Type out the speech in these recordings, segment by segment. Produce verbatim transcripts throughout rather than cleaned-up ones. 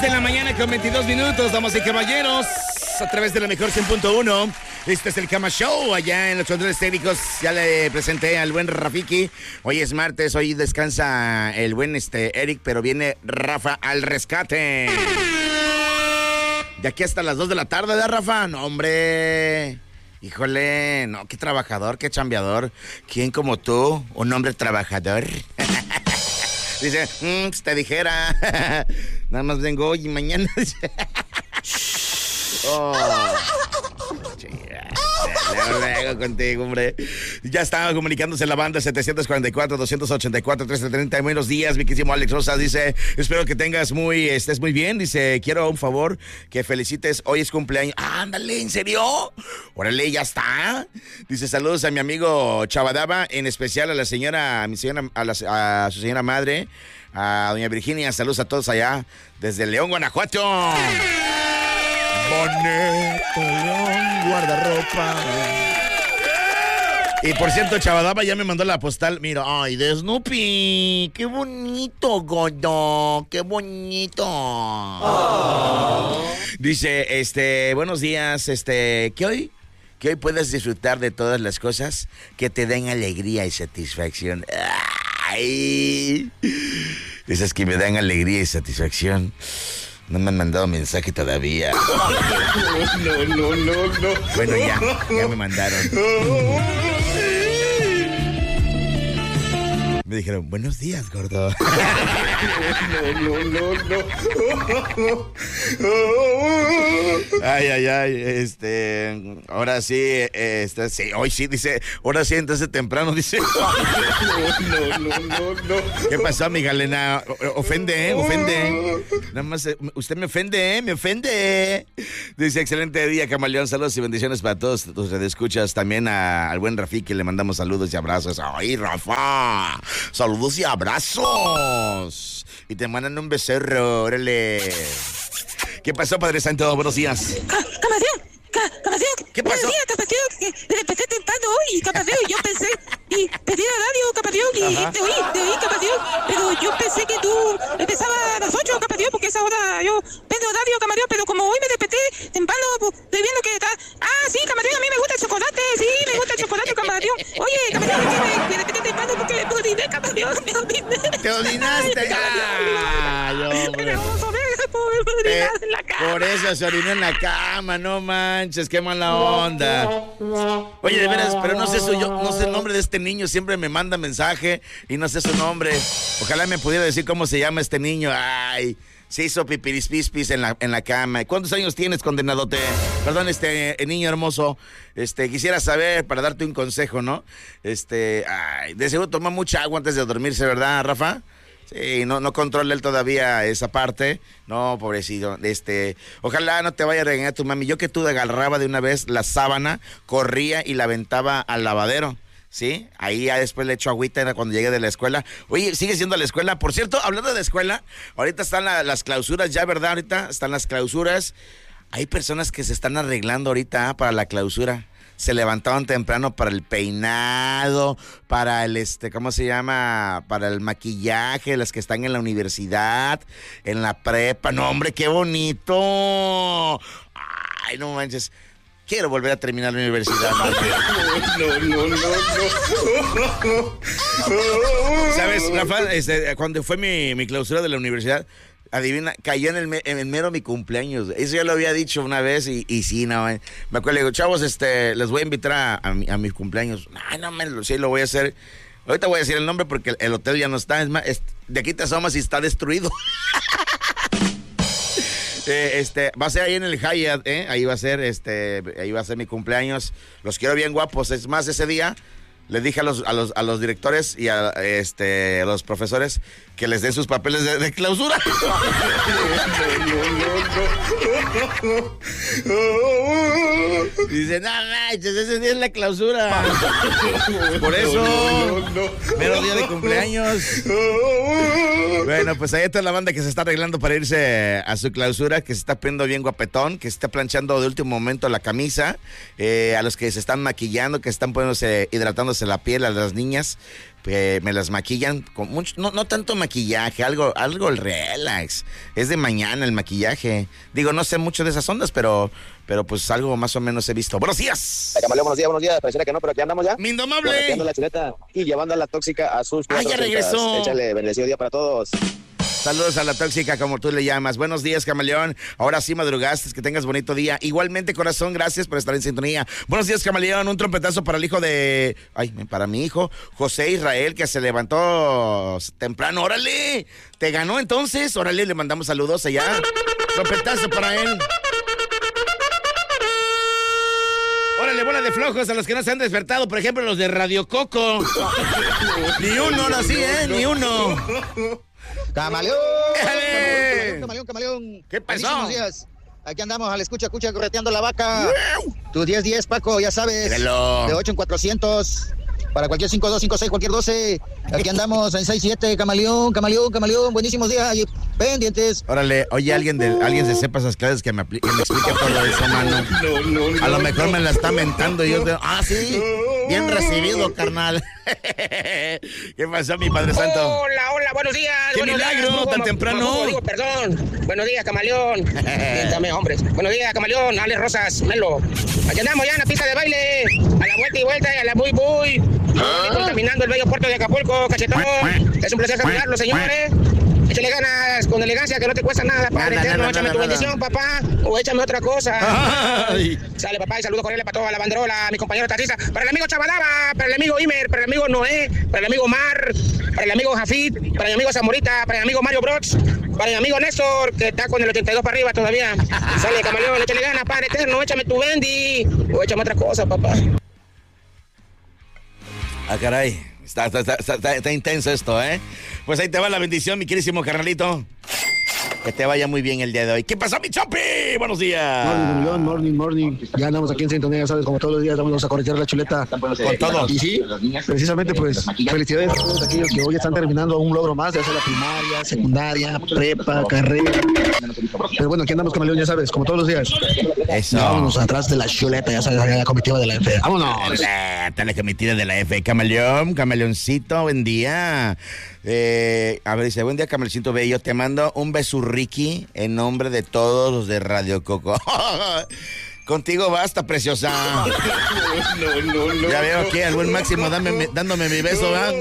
de la mañana con veintidós minutos, damas y caballeros, a través de la mejor cien punto uno. Este es el Cama Show, allá en los controles técnicos. Ya le presenté al buen Rafiki. Hoy es martes, hoy descansa el buen este Eric, pero viene Rafa al rescate. De aquí hasta las dos de la tarde, ¿verdad, Rafa? No, hombre. Híjole, no, qué trabajador, qué chambeador. ¿Quién como tú? Un hombre trabajador. Dice, mmm, te dijera. Nada más vengo hoy y mañana. Oh. Luego contigo, hombre. Ya estaba comunicándose la banda setecientos cuarenta y cuatro, doscientos ochenta y cuatro, trescientos treinta. Buenos días, mi querísimo Alex Rosas. Dice, espero que tengas muy, estés muy bien. Dice, quiero un favor, que felicites. Hoy es cumpleaños. Ah, ándale, ¿en serio? Órale, ya está. Dice, saludos a mi amigo Chavadaba, en especial a la señora, a mi señora, a, la, a su señora madre, a doña Virginia. Saludos a todos allá, desde León, Guanajuato. Bonito León, guardarropa. Y por cierto, Chavadaba ya me mandó la postal. Mira, ay, de Snoopy. Qué bonito, Godo. Qué bonito. Oh. Dice, este, buenos días, este, que hoy, que hoy puedas disfrutar de todas las cosas que te den alegría y satisfacción. Ay. Esas que me dan alegría y satisfacción. No me han mandado mensaje todavía. No, no, no, no. Bueno, ya, ya me mandaron. Me dijeron, buenos días, gordo. No, no, no, no. Ay, ay, ay, este, ahora sí, este, sí, hoy sí, dice, ahora sí, entonces temprano, dice. No, no, no, no, no. ¿Qué pasó, mi Galena? Ofende, ¿eh? Ofende. Nada más, usted me ofende, ¿eh? Me ofende. Dice, excelente día, camaleón, saludos y bendiciones para todos tus redescuchas. También a, al buen Rafiki le mandamos saludos y abrazos. ¡Ay, Rafa! Saludos y abrazos. Y te mandan un becerro, órale. ¿Qué pasó, Padre Santo? Buenos días. Camarón, camarón. ¿Qué pasó? Buenos días, camarón. Me desperté temprano hoy, camarón. Yo pensé, y pedí la radio, camarón, y Ajá. te oí, te oí, camarón. Pero yo pensé que tú empezabas a las ocho, camarón, porque esa hora yo prendo radio, camarón. Pero como hoy me desperté temprano, pues, estoy viendo que está. Ah, sí, camarón, a mí me gusta el chocolate. Sí, me gusta el chocolate, camarón. Oye, camarón, es que me, me desperté temprano porque me oriné, camarón. Me oriné. Te orinaste. Ay, hombre. Pero vamos a ver, me oriné Eh, en la cama. por eso se orinó en la cama, no manches, qué mala onda. Oye, de veras, pero no sé su, yo, no sé el nombre de este niño, siempre me manda mensaje y no sé su nombre. Ojalá me pudiera decir cómo se llama este niño. Ay, se hizo pipirispispis en la, en la cama. ¿Cuántos años tienes, condenadote? Perdón, este niño hermoso. Este, quisiera saber para darte un consejo, ¿no? Este, ay, de seguro toma mucha agua antes de dormirse, ¿verdad, Rafa? Sí, no, no controla él todavía esa parte. No, pobrecito. Este, ojalá no te vaya a regañar tu mami. Yo que tú agarraba de una vez la sábana, corría y la aventaba al lavadero. ¿Sí? Ahí ya después le echo agüita, era cuando llegué de la escuela. Oye, sigue siendo la escuela. Por cierto, hablando de escuela, ahorita están la, las clausuras ya, ¿verdad? Ahorita están las clausuras. Hay personas que se están arreglando ahorita ¿eh? para la clausura. Se levantaban temprano para el peinado, para el, este, ¿cómo se llama? Para el maquillaje, las que están en la universidad, en la prepa. No, hombre, qué bonito. Ay, no manches. Quiero volver a terminar la universidad. No, no, no, no. ¿Sabes, Rafa? Este, cuando fue mi, mi clausura de la universidad, adivina, cayó en el, me, en el mero mi cumpleaños. Eso ya lo había dicho una vez y, y sí, no, me acuerdo, le digo, chavos, este, les voy a invitar a, a, mi, a mis cumpleaños. Ay, no, me, sí, lo voy a hacer. Ahorita voy a decir el nombre porque el, el hotel ya no está. Es más, es, de aquí te asomas y está destruido. eh, este, va a ser ahí en el Hyatt, ¿eh? Ahí va a ser, este, ahí va a ser mi cumpleaños. Los quiero bien guapos. Es más, ese día le dije a los, a los, a los directores y a, este, a los profesores que les den sus papeles de, de clausura. Dice, no manches, ese día es la clausura. Por eso, mero día de cumpleaños. Bueno, pues ahí está la banda que se está arreglando para irse a su clausura, que se está poniendo bien guapetón, que se está planchando de último momento la camisa, eh, a los que se están maquillando, que están poniéndose, hidratando arreglándose la piel a las niñas. Eh, me las maquillan con mucho, no, no tanto maquillaje, algo, algo relax. Es de mañana el maquillaje. Digo, no sé mucho de esas ondas, pero, pero pues algo más o menos he visto. ¡Buenos días! Ay, Camaleón, buenos días, buenos días. Pareciera que no, pero aquí andamos ya. ¡Mi indomable! Correteando la chuleta y llevando a la tóxica a sus ¡Ah, ya regresó! Échale, bendecido día para todos. Saludos a la tóxica, como tú le llamas. Buenos días, Camaleón. Ahora sí madrugaste, que tengas bonito día. Igualmente, corazón, gracias por estar en sintonía. Buenos días, Camaleón. Un trompetazo para el hijo de... Ay, para mi hijo, José Israel, que se levantó temprano. ¡Órale! ¿Te ganó entonces? Órale, le mandamos saludos allá. Trompetazo para él. Órale, bola de flojos a los que no se han despertado. Por ejemplo, los de Radio Coco. Ni uno, ahora sí, ¿eh? Ni uno. ¡Camaleón! ¡Éjale! ¡Camaleón, camaleón! ¿Qué pasó? Buenísimos días. Aquí andamos a la escucha, escucha, correteando la vaca. Tu diez diez, Paco, ya sabes. Míralo. De ocho en cuatrocientos. Para cualquier cinco dos, cinco seis, cualquier doce. Aquí andamos en seis siete, camaleón, camaleón, camaleón. Buenísimos días y pendientes. Órale, oye, alguien de alguien se sepa esas clases que me, apli- que me explique todo eso, mano. No, no, no, a lo mejor me la está mentando y yo te... Ah, sí, bien recibido, carnal. ¿Qué pasó, mi Padre Santo? Hola, hola, buenos días. ¡Qué buenos milagro, días, tan como, temprano! como digo, perdón. Buenos días, Camaleón. También, hombres. Buenos días, Camaleón. Ale Rosas, Melo. Aquí andamos ya en la pista de baile. A la vuelta y vuelta y a la muy, muy. Contaminando el bello puerto de Acapulco, cachetón. Es un placer saludarlos, señores. Échale ganas con elegancia, que no te cuesta nada, Padre Nada, Eterno. nada, Échame nada, tu nada. bendición, papá. O échame otra cosa. Ay. Sale, papá, y saludo cordiales para toda la banderola, mi compañero taxista, para el amigo Chabadaba, para el amigo Imer, para el amigo Noé, para el amigo Mar, para el amigo Jafid, para el amigo Zamorita, para el amigo Mario Broch, para el amigo Néstor, que está con el ochenta y dos para arriba todavía. Sale, Camaleón, échale ganas, Padre Eterno, échame tu bendi, o échame otra cosa, papá. Ah, caray. Está, está, está, está, está intenso esto, ¿eh? Pues ahí te va la bendición, mi querísimo carnalito. Que te vaya muy bien el día de hoy. ¿Qué pasó, mi Chopi? Buenos días. Morning, morning, morning. Ya andamos aquí en sintonía, ya sabes, como todos los días vamos a corretear la chuleta. Con todo. Y sí, precisamente, pues, felicidades a todos aquellos que hoy están terminando un logro más, ya sea la primaria, secundaria, prepa, carrera. Pero bueno, aquí andamos, Camaleón, ya sabes, como todos los días. Eso. Ya vámonos atrás de la chuleta, ya sabes, la comitiva de la F. ¡Vámonos! Está la comitiva de la F. Camaleón, camaleoncito, buen día. Eh, a ver, dice, buen día, Camaleoncito Bello. Te mando un besurriqui en nombre de todos los de Radio Coco. Contigo basta, preciosa. No, no, no. Ya veo aquí al buen Máximo dame, dándome mi beso, ¿verdad?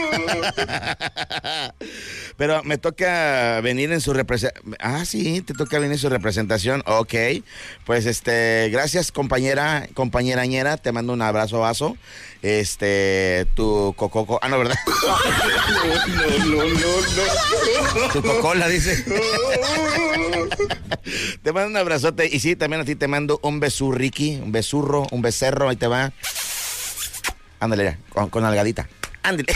Pero me toca venir en su representación. Ah, sí, te toca venir en su representación. Ok. Pues este, gracias, compañera, compañerañera. Te mando un abrazo, vaso. Este, tu cococo. Ah, no, ¿verdad? No, no, no, no, no. Tu cocola, dice. Te mando un abrazote. Y sí, también a ti te mando un besurriqui, un besurro, un becerro. Ahí te va. Ándale, ya, con, con algadita. Ándale.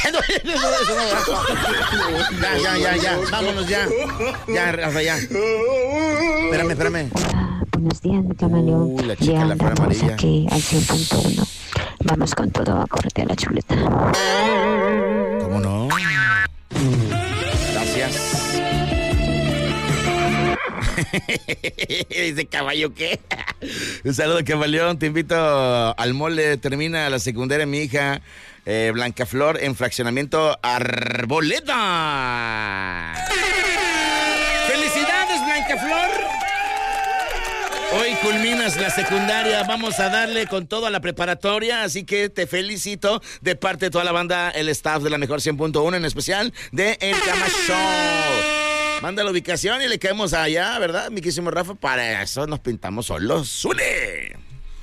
Ya, ya, ya, ya. Vámonos ya. Ya, Rafa, ya. Espérame, espérame. Hola, buenos días, mi camaleón. Uy, la chica, ya la flor andamos amarilla. aquí al cien punto uno. Vamos con todo a corretear la chuleta. ¿Cómo no? Gracias. Dice caballo, ¿qué? Un saludo, Camaleón. Te invito al mole. Termina la secundaria mi hija eh, Blanca Flor en fraccionamiento Arboleda. ¡Felicidades, Blanca Flor! Hoy culminas la secundaria, vamos a darle con todo a la preparatoria, así que te felicito de parte de toda la banda, el staff de la Mejor cien punto uno, en especial de El Cama Show. Manda la ubicación y le caemos allá, ¿verdad, mi querísimo Rafa? Para eso nos pintamos solos. ¡Sule!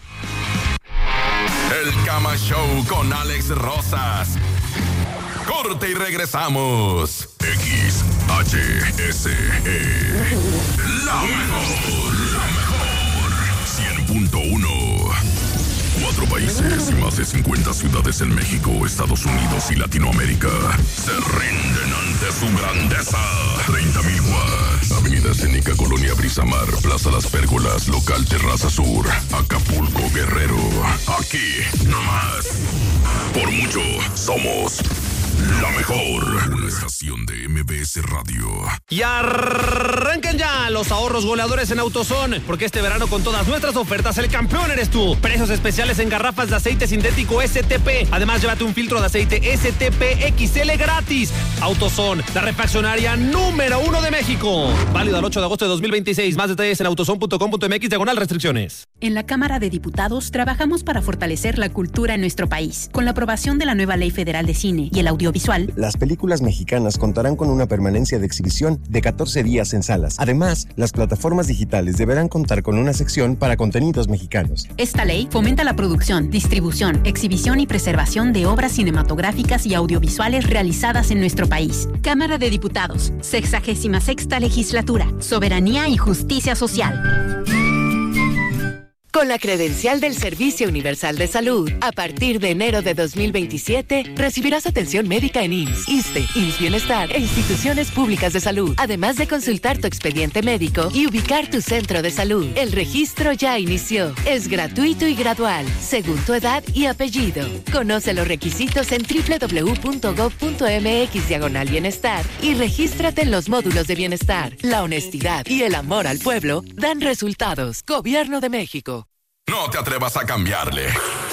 El Cama Show con Alex Rosas. Corte y regresamos. X H S E. La mejor, la mejor. cien punto uno. Cuatro países y más de cincuenta ciudades en México, Estados Unidos y Latinoamérica se rinden ante su grandeza. treinta mil watts. Avenida Escénica, Colonia Brisamar, Plaza Las Pérgolas, Local Terraza Sur, Acapulco, Guerrero. Aquí, nomás. Por mucho, somos la mejor. Una estación de M B S Radio. Y arranca Arranquen ya los ahorros goleadores en AutoZone, porque este verano con todas nuestras ofertas el campeón eres tú. Precios especiales en garrafas de aceite sintético S T P. Además, llévate un filtro de aceite S T P X L gratis. AutoZone, la refaccionaria número uno de México. Válido al ocho de agosto de dos mil veintiséis. Más detalles en autozone punto com punto m x diagonal restricciones. En la Cámara de Diputados trabajamos para fortalecer la cultura en nuestro país. Con la aprobación de la nueva Ley Federal de Cine y el audiovisual, las películas mexicanas contarán con una permanencia de exhibición de catorce días en salas. Además, las plataformas digitales deberán contar con una sección para contenidos mexicanos. Esta ley fomenta la producción, distribución, exhibición y preservación de obras cinematográficas y audiovisuales realizadas en nuestro país. Cámara de Diputados, sexagésima sexta legislatura, soberanía y justicia social. Con la credencial del Servicio Universal de Salud, a partir de enero de dos mil veintisiete, recibirás atención médica en I M S S, ISSSTE, I M S S Bienestar e instituciones públicas de salud, además de consultar tu expediente médico y ubicar tu centro de salud. El registro ya inició. Es gratuito y gradual, según tu edad y apellido. Conoce los requisitos en doble u doble u doble u punto gob punto m x diagonal bienestar y regístrate en los módulos de bienestar. La honestidad y el amor al pueblo dan resultados. Gobierno de México. No te atrevas a cambiarle.